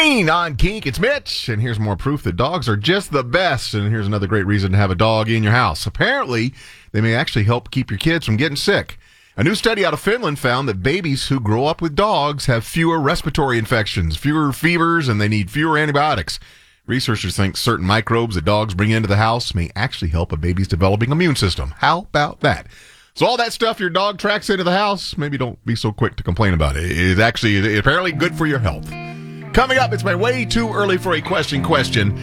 morning on Kink. It's Mitch, and here's more proof that dogs are just the best. And here's another great reason to have a dog in your house. Apparently, they may actually help keep your kids from getting sick. A new study out of Finland found that babies who grow up with dogs have fewer respiratory infections, fewer fevers, and they need fewer antibiotics. Researchers think certain microbes that dogs bring into the house may actually help a baby's developing immune system. How about that? So all that stuff your dog tracks into the house, maybe don't be so quick to complain about it. It's actually apparently good for your health. Coming up, it's my way too early for a question.